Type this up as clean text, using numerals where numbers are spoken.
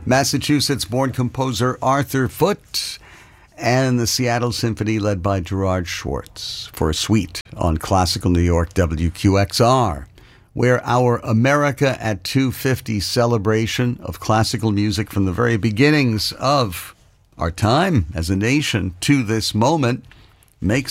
Massachusetts-born composer Arthur Foote, and the Seattle Symphony led by Gerard Schwartz for a suite on Classical New York WQXR, where our America at 250 celebration of classical music from the very beginnings of our time as a nation to this moment makes